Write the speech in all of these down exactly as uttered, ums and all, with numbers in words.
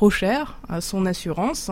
trop cher à son assurance.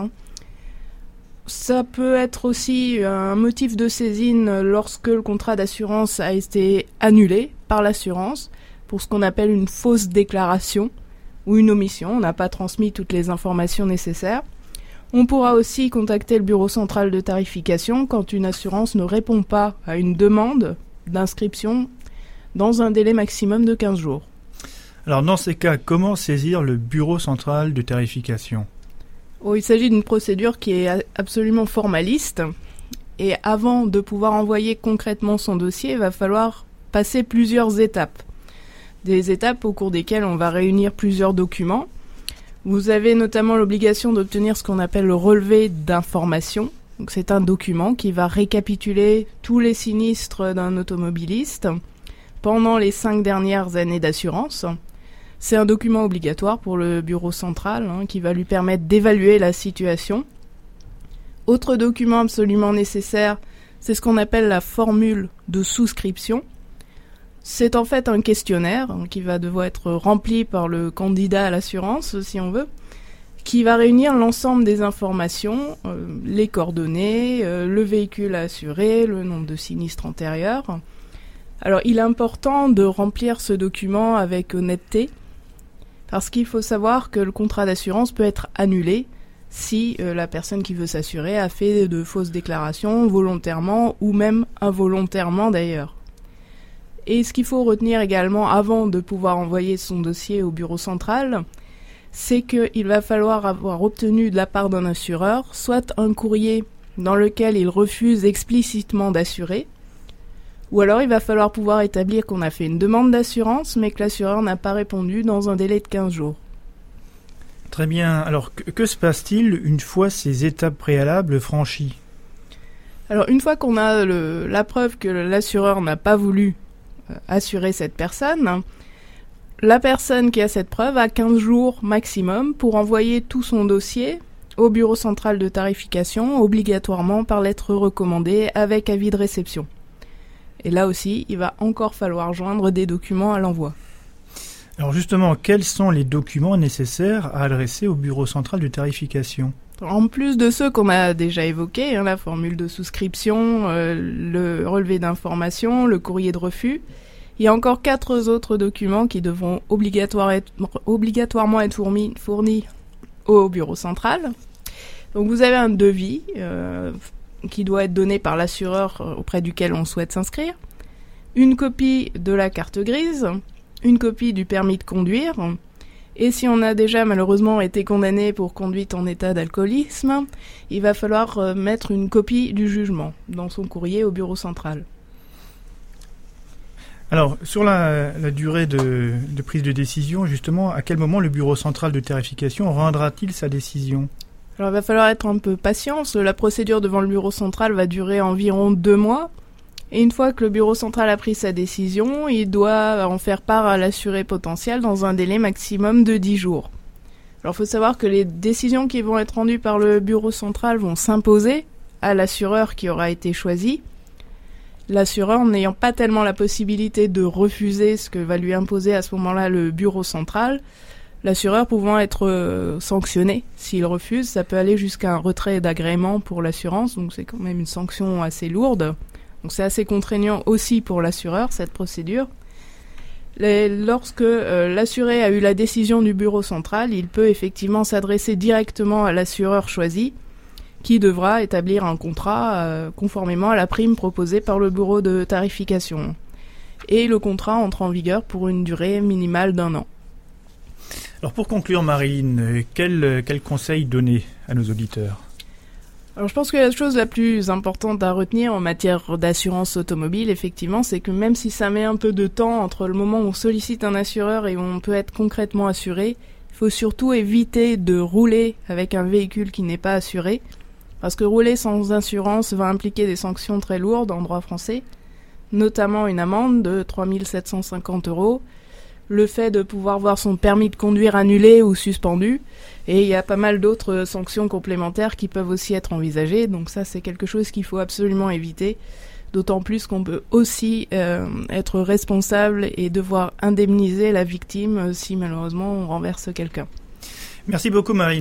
Ça peut être aussi un motif de saisine lorsque le contrat d'assurance a été annulé par l'assurance pour ce qu'on appelle une fausse déclaration ou une omission. On n'a pas transmis toutes les informations nécessaires. On pourra aussi contacter le bureau central de tarification quand une assurance ne répond pas à une demande d'inscription dans un délai maximum de quinze jours. Alors dans ces cas, comment saisir le bureau central de tarification ? Oh, il s'agit d'une procédure qui est absolument formaliste et avant de pouvoir envoyer concrètement son dossier, il va falloir passer plusieurs étapes. Des étapes au cours desquelles on va réunir plusieurs documents. Vous avez notamment l'obligation d'obtenir ce qu'on appelle le relevé d'information. Donc c'est un document qui va récapituler tous les sinistres d'un automobiliste pendant les cinq dernières années d'assurance. C'est un document obligatoire pour le bureau central hein, qui va lui permettre d'évaluer la situation. Autre document absolument nécessaire, c'est ce qu'on appelle la formule de souscription. C'est en fait un questionnaire hein, qui va devoir être rempli par le candidat à l'assurance, si on veut, qui va réunir l'ensemble des informations, euh, les coordonnées, euh, le véhicule à assurer, le nombre de sinistres antérieurs. Alors il est important de remplir ce document avec honnêteté, parce qu'il faut savoir que le contrat d'assurance peut être annulé si euh, la personne qui veut s'assurer a fait de fausses déclarations volontairement ou même involontairement d'ailleurs. Et ce qu'il faut retenir également avant de pouvoir envoyer son dossier au bureau central, c'est qu'il va falloir avoir obtenu de la part d'un assureur soit un courrier dans lequel il refuse explicitement d'assurer, ou alors il va falloir pouvoir établir qu'on a fait une demande d'assurance mais que l'assureur n'a pas répondu dans un délai de quinze jours. Très bien. Alors que, que se passe-t-il une fois ces étapes préalables franchies ? Alors une fois qu'on a le, la preuve que l'assureur n'a pas voulu euh, assurer cette personne, la personne qui a cette preuve a quinze jours maximum pour envoyer tout son dossier au bureau central de tarification, obligatoirement par lettre recommandée avec avis de réception. Et là aussi, il va encore falloir joindre des documents à l'envoi. Alors justement, quels sont les documents nécessaires à adresser au bureau central de tarification ? En plus de ceux qu'on a déjà évoqués, hein, la formule de souscription, euh, le relevé d'information, le courrier de refus, il y a encore quatre autres documents qui devront obligatoire être, obligatoirement être fournis, fournis au bureau central. Donc vous avez un devis euh, qui doit être donné par l'assureur auprès duquel on souhaite s'inscrire, une copie de la carte grise, une copie du permis de conduire, et si on a déjà malheureusement été condamné pour conduite en état d'alcoolisme, il va falloir mettre une copie du jugement dans son courrier au bureau central. Alors, sur la, la durée de, de prise de décision, justement, à quel moment le bureau central de tarification rendra-t-il sa décision ? Alors, il va falloir être un peu patient. La procédure devant le bureau central va durer environ deux mois. Et une fois que le bureau central a pris sa décision, il doit en faire part à l'assuré potentiel dans un délai maximum de dix jours. Alors, il faut savoir que les décisions qui vont être rendues par le bureau central vont s'imposer à l'assureur qui aura été choisi. L'assureur n'ayant pas tellement la possibilité de refuser ce que va lui imposer à ce moment-là le bureau central, l'assureur pouvant être euh, sanctionné s'il refuse, ça peut aller jusqu'à un retrait d'agrément pour l'assurance, donc c'est quand même une sanction assez lourde. Donc c'est assez contraignant aussi pour l'assureur, cette procédure. Les, lorsque euh, l'assuré a eu la décision du bureau central, il peut effectivement s'adresser directement à l'assureur choisi, qui devra établir un contrat euh, conformément à la prime proposée par le bureau de tarification. Et le contrat entre en vigueur pour une durée minimale d'un an. Alors pour conclure, Marilyn, quel, quel conseil donner à nos auditeurs ? Alors je pense que la chose la plus importante à retenir en matière d'assurance automobile, effectivement, c'est que même si ça met un peu de temps entre le moment où on sollicite un assureur et où on peut être concrètement assuré, il faut surtout éviter de rouler avec un véhicule qui n'est pas assuré, parce que rouler sans assurance va impliquer des sanctions très lourdes en droit français, notamment une amende de trois mille sept cent cinquante euros, le fait de pouvoir voir son permis de conduire annulé ou suspendu, et il y a pas mal d'autres sanctions complémentaires qui peuvent aussi être envisagées, donc ça c'est quelque chose qu'il faut absolument éviter, d'autant plus qu'on peut aussi euh, être responsable et devoir indemniser la victime si malheureusement on renverse quelqu'un. Merci beaucoup Marilyn.